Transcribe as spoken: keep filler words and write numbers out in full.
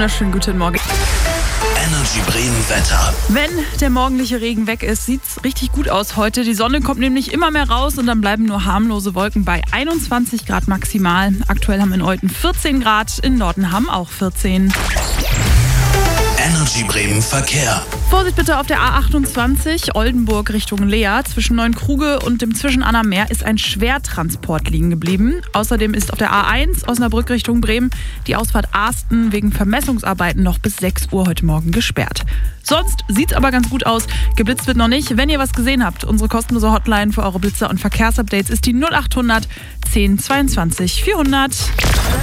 wunderschönen guten Morgen. Energy Bremen Wetter. Wenn der morgendliche Regen weg ist, sieht's richtig gut aus heute. Die Sonne kommt nämlich immer mehr raus und dann bleiben nur harmlose Wolken bei einundzwanzig Grad maximal. Aktuell haben wir in Olten vierzehn Grad, in Nordenham auch vierzehn. Energy Bremen Verkehr. Vorsicht bitte auf der A achtundzwanzig Oldenburg Richtung Leer. Zwischen Neunkruge und dem Zwischenannermeer ist ein Schwertransport liegen geblieben. Außerdem ist auf der A eins Osnabrück Richtung Bremen die Ausfahrt Asten wegen Vermessungsarbeiten noch bis sechs Uhr heute Morgen gesperrt. Sonst sieht's aber ganz gut aus. Geblitzt wird noch nicht. Wenn ihr was gesehen habt, unsere kostenlose Hotline für eure Blitzer und Verkehrsupdates ist die null acht hundert zehn zweiundzwanzig vierhundert.